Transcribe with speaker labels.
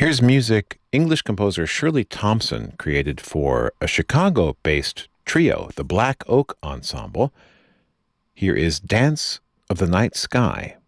Speaker 1: Here's music English composer Shirley Thompson created for a Chicago based trio, the Black Oak Ensemble. Here is Dance of the Night Sky.